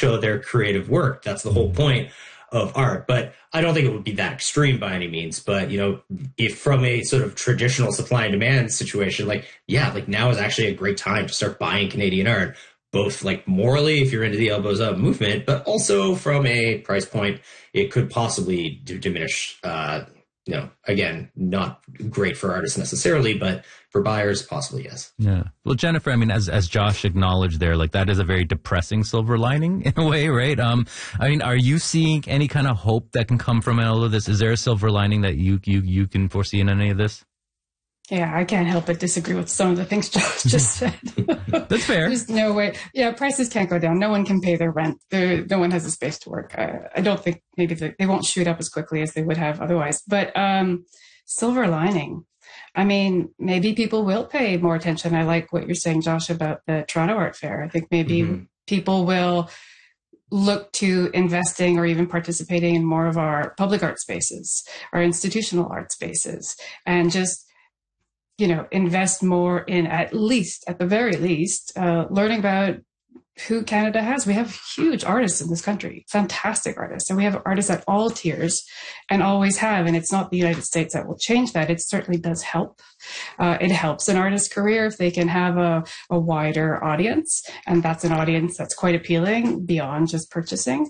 show their creative work. That's the whole point of art. But I don't think it would be that extreme by any means. But, if from a sort of traditional supply and demand situation, now is actually a great time to start buying Canadian art, both like morally, if you're into the elbows up movement, but also from a price point, it could possibly diminish, again, not great for artists necessarily, but for buyers, possibly, yes. Yeah. Well, Jennifer, I mean, as Josh acknowledged there, like that is a very depressing silver lining in a way, right? Are you seeing any kind of hope that can come from all of this? Is there a silver lining that you can foresee in any of this? Yeah, I can't help but disagree with some of the things Josh just said. That's fair. There's no way. Yeah, prices can't go down. No one can pay their rent. No one has the space to work. I don't think maybe they won't shoot up as quickly as they would have otherwise. But silver lining. I mean, maybe people will pay more attention. I like what you're saying, Josh, about the Toronto Art Fair. I think maybe people will look to investing or even participating in more of our public art spaces, our institutional art spaces, and just invest more in at the very least, learning about who Canada has. We have huge artists in this country, fantastic artists, and we have artists at all tiers and always have. And it's not the United States that will change that. It certainly does help. It helps an artist's career if they can have a wider audience, and that's an audience that's quite appealing beyond just purchasing.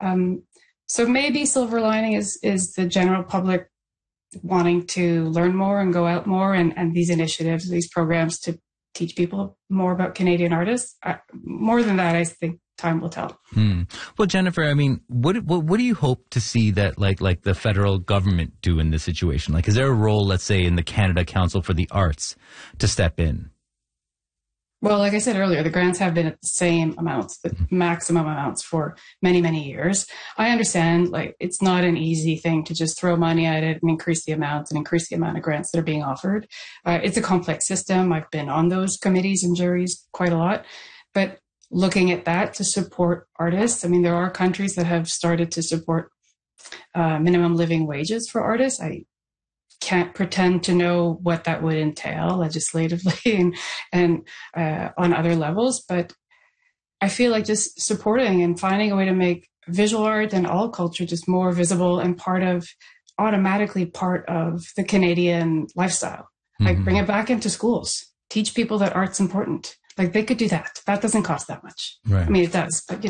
So maybe silver lining is the general public wanting to learn more and go out more, and these initiatives, these programs to teach people more about Canadian artists. More than that, I think time will tell. Well, Jennifer, I mean, what do you hope to see that like the federal government do in this situation? Like, is there a role, let's say, in the Canada Council for the Arts to step in? Well, like I said earlier, the grants have been at the same amounts, the maximum amounts for many, many years. I understand, it's not an easy thing to just throw money at it and increase the amounts and increase the amount of grants that are being offered. It's a complex system. I've been on those committees and juries quite a lot. But looking at that to support artists, I mean, there are countries that have started to support minimum living wages for artists. I can't pretend to know what that would entail legislatively and on other levels, but I feel like just supporting and finding a way to make visual art and all culture just more visible and automatically part of the Canadian lifestyle. Like, bring it back into schools, teach people that art's important. Like, they could do that. That doesn't cost that much. Right. I mean, it does, but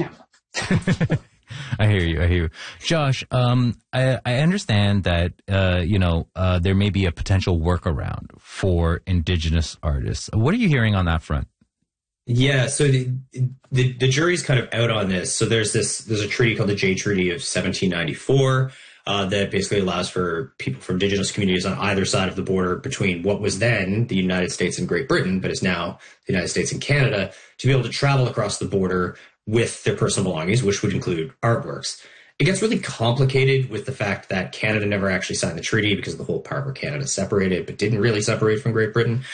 I hear you. Josh, I understand that, there may be a potential workaround for Indigenous artists. What are you hearing on that front? Yeah, so the jury's kind of out on this. So there's a treaty called the Jay Treaty of 1794 that basically allows for people from Indigenous communities on either side of the border between what was then the United States and Great Britain, but is now the United States and Canada, to be able to travel across the border with their personal belongings, which would include artworks. It gets really complicated with the fact that Canada never actually signed the treaty because the whole part where Canada separated, but didn't really separate from Great Britain.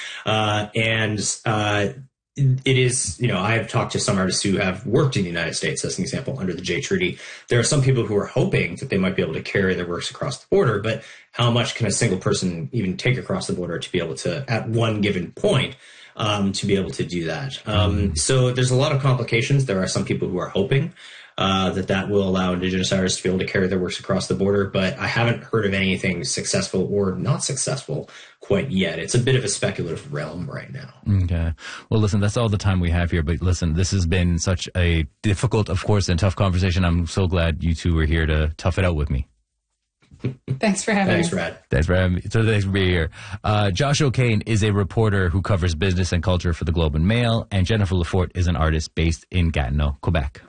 It is, I have talked to some artists who have worked in the United States, as an example, under the Jay Treaty. There are some people who are hoping that they might be able to carry their works across the border, but how much can a single person even take across the border to be able to, at one given point, to be able to do that? So there's a lot of complications. There are some people who are hoping that will allow Indigenous artists to be able to carry their works across the border, but I haven't heard of anything successful or not successful quite yet. It's a bit of a speculative realm right now. Okay. Well, listen, that's all the time we have here, but listen, this has been such a difficult, of course, and tough conversation. I'm so glad you two were here to tough it out with me. Thanks for having me. Thanks, Brad. Thanks for having me. So thanks for being here. Josh O'Kane is a reporter who covers business and culture for the Globe and Mail, and Jennifer Lefort is an artist based in Gatineau, Quebec.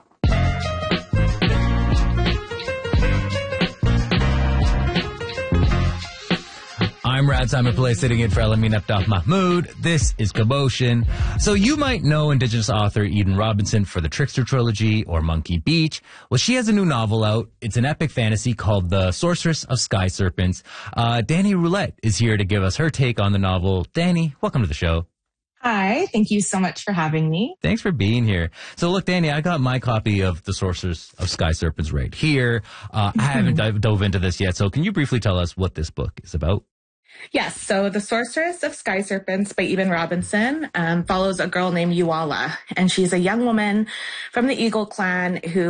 I'm Rad Simon Pillay, sitting in for Elamin Abdaf Mahmoud. This is Commotion. So you might know Indigenous author Eden Robinson for the Trickster trilogy or Monkey Beach. Well, she has a new novel out. It's an epic fantasy called The Sorceress of Sky Serpents. Danny Roulette is here to give us her take on the novel. Danny, welcome to the show. Hi, thank you so much for having me. Thanks for being here. So look, Danny, I got my copy of The Sorceress of Sky Serpents right here. I haven't dove into this yet, so can you briefly tell us what this book is about? Yes, so The Sorceress of Sky Serpents by Eden Robinson follows a girl named Uala, and she's a young woman from the Eagle clan who